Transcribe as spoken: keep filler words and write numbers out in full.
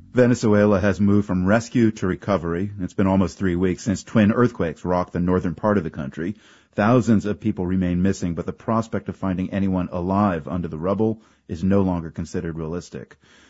Venezuela has moved from rescue to recovery. It's been almost three weeks since twin earthquakes rocked the northern part of the country. Thousands of people remain missing, but the prospect of finding anyone alive under the rubble is no longer considered realistic.